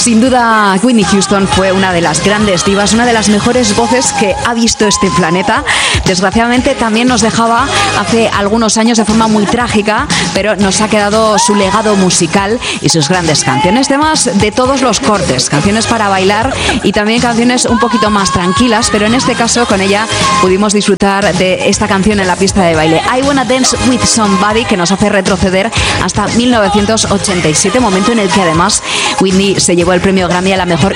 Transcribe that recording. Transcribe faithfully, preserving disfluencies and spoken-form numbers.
Sin duda, Whitney Houston fue una de las grandes divas, una de las mejores voces que ha visto este planeta. Desgraciadamente también nos dejaba hace algunos años de forma muy trágica, pero nos ha quedado su legado musical y sus grandes canciones, temas de todos los cortes, canciones para bailar y también canciones un poquito más tranquilas, pero en este caso con ella pudimos disfrutar de esta canción en la pista de baile, I Wanna Dance With Somebody, que nos hace retroceder hasta mil novecientos ochenta y siete, momento en el que además Whitney se llevó el premio Grammy a la mejor